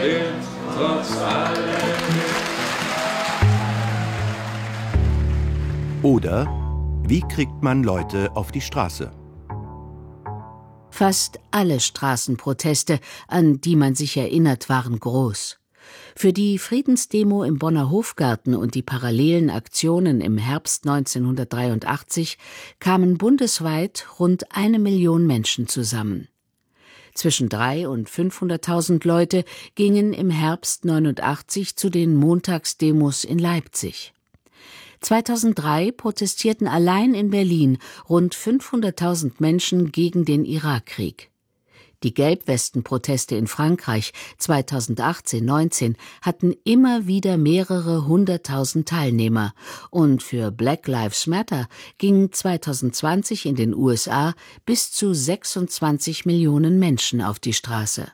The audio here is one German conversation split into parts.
lebt trotz allem. Oder wie kriegt man Leute auf die Straße? Fast alle Straßenproteste, an die man sich erinnert, waren groß. Für die Friedensdemo im Bonner Hofgarten und die parallelen Aktionen im Herbst 1983 kamen bundesweit rund 1 Million Menschen zusammen. Zwischen 300.000 und 500.000 Leute gingen im Herbst 89 zu den Montagsdemos in Leipzig. 2003 protestierten allein in Berlin rund 500.000 Menschen gegen den Irakkrieg. Die Gelbwesten-Proteste in Frankreich 2018/19 hatten immer wieder mehrere 100.000 Teilnehmer und für Black Lives Matter gingen 2020 in den USA bis zu 26 Millionen Menschen auf die Straße.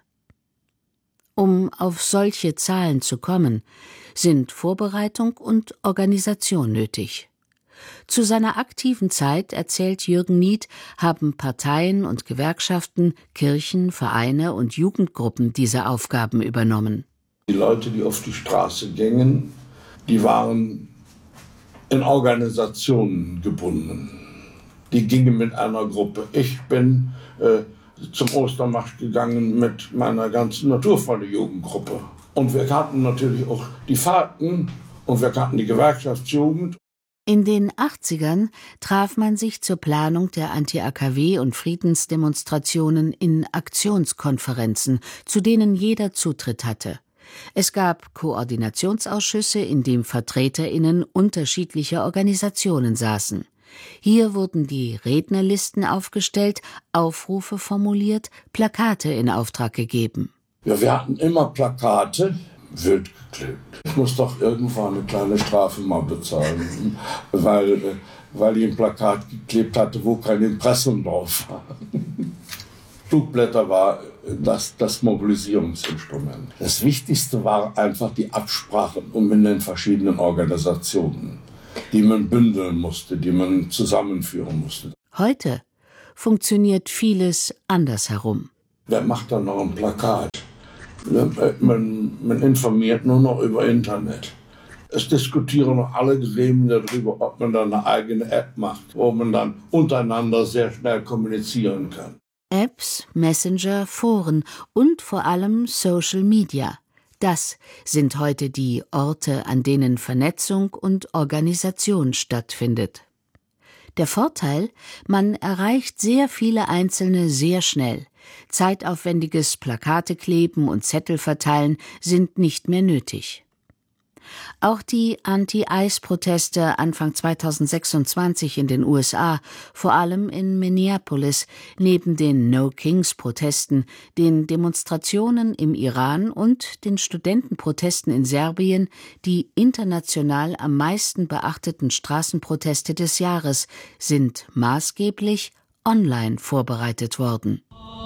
Um auf solche Zahlen zu kommen, sind Vorbereitung und Organisation nötig. Zu seiner aktiven Zeit, erzählt Jürgen Nied, haben Parteien und Gewerkschaften, Kirchen, Vereine und Jugendgruppen diese Aufgaben übernommen. Die Leute, die auf die Straße gingen, die waren in Organisationen gebunden. Die gingen mit einer Gruppe. Ich bin zum Ostermarsch gegangen mit meiner ganzen Naturfreunde-Jugendgruppe. Und wir kannten natürlich auch die Fahrten und wir kannten die Gewerkschaftsjugend. In den 80ern traf man sich zur Planung der Anti-AKW- und Friedensdemonstrationen in Aktionskonferenzen, zu denen jeder Zutritt hatte. Es gab Koordinationsausschüsse, in denen VertreterInnen unterschiedlicher Organisationen saßen. Hier wurden die Rednerlisten aufgestellt, Aufrufe formuliert, Plakate in Auftrag gegeben. Ja, wir hatten immer Plakate, wild geklebt. Ich muss doch irgendwann eine kleine Strafe mal bezahlen, weil ich ein Plakat geklebt hatte, wo kein Impressum drauf war. Flugblätter war das Mobilisierungsinstrument. Das Wichtigste war einfach die Absprachen in den verschiedenen Organisationen, die man bündeln musste, die man zusammenführen musste. Heute funktioniert vieles andersherum. Wer macht dann noch ein Plakat? Man informiert nur noch über Internet. Es diskutieren noch alle Gremien darüber, ob man da eine eigene App macht, wo man dann untereinander sehr schnell kommunizieren kann. Apps, Messenger, Foren und vor allem Social Media. Das sind heute die Orte, an denen Vernetzung und Organisation stattfindet. Der Vorteil: Man erreicht sehr viele Einzelne sehr schnell. Zeitaufwendiges Plakate kleben und Zettel verteilen sind nicht mehr nötig. Auch die Anti-ICE-Proteste Anfang 2026 in den USA, vor allem in Minneapolis, neben den No-Kings-Protesten, den Demonstrationen im Iran und den Studentenprotesten in Serbien, die international am meisten beachteten Straßenproteste des Jahres, sind maßgeblich online vorbereitet worden.